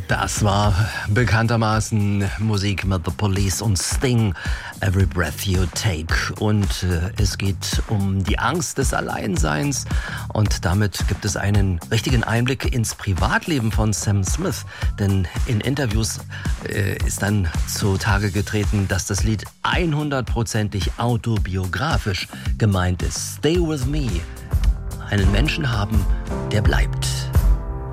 Das war bekanntermaßen Musik mit The Police und Sting, Every Breath You Take. Und es geht um die Angst des Alleinseins. Und damit gibt es einen richtigen Einblick ins Privatleben von Sam Smith. Denn in Interviews ist dann zutage getreten, dass das Lied 100%ig autobiografisch gemeint ist. Stay with me. Einen Menschen haben, der bleibt.